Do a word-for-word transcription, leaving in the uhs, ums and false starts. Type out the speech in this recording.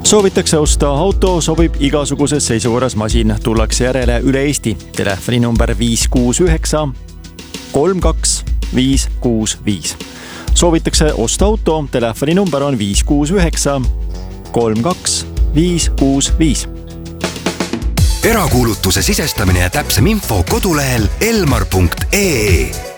Soovitakse osta auto, sobib igasuguses seisukorras masin. Tullakse järele üle Eesti. Telefoni number viis kuus üheksa kolm kaks viis kuus viis. Soovitakse osta auto. Telefoni number on viis kuus üheksa kolm kaks viis kuus viis. Erakuulutuse sisestamine ja täpsem info kodulehel elmar punkt ee.